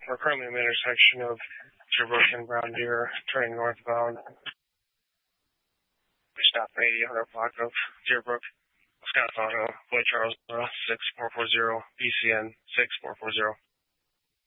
We're currently in the intersection of Deerbrook and Brown Deer, turning northbound. We stopped at 8800 block of Deerbrook, Wisconsin, Floyd Charles, 6440, BCN 6440.